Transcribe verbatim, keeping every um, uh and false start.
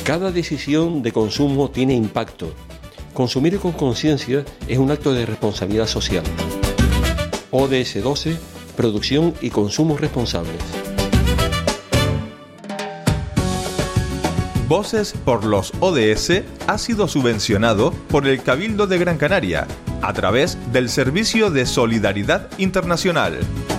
Cada decisión de consumo tiene impacto. Consumir con conciencia es un acto de responsabilidad social. O D S doce, producción y consumo responsables. Voces por los O D S ha sido subvencionado por el Cabildo de Gran Canaria a través del Servicio de Solidaridad Internacional.